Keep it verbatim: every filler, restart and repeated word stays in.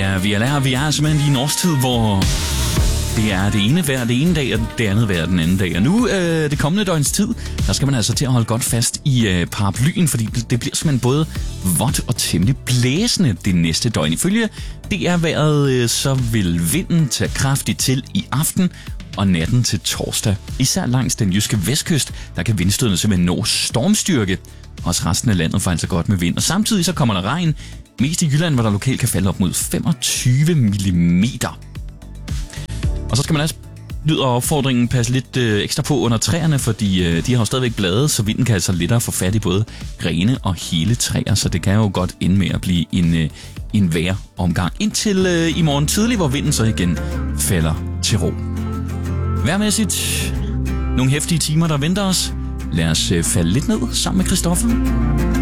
Ja, vi er der, vi er simpelthen i en årstid, hvor det er det ene vejr det ene dag, og det andet vejr den anden dag. Og nu, øh, det kommende døgns tid, der skal man altså til at holde godt fast i øh, paraplyen, fordi det bliver simpelthen både vådt og temmelig blæsende det næste døgn. Ifølge D R-vejret, øh, så vil vinden tage kraftigt til i aften og natten til torsdag. Især langs den jyske vestkyst, der kan vindstødene simpelthen nå stormstyrke. Også resten af landet får altså godt med vind. Og samtidig så kommer der regn, mest i Jylland, hvor der lokalt kan falde op mod femogtyve millimeter. Og så skal man altså, lyder opfordringen, passe lidt øh, ekstra på under træerne, fordi øh, de har jo stadigvæk blade, så vinden kan altså lettere få fat i både grene og hele træer, så det kan jo godt ende med at blive en, øh, en vejromgang. Indtil øh, i morgen tidlig, hvor vinden så igen falder til ro. Vejrmæssigt nogle heftige timer, der venter os. Lad os øh, falde lidt ned sammen med Christoffer.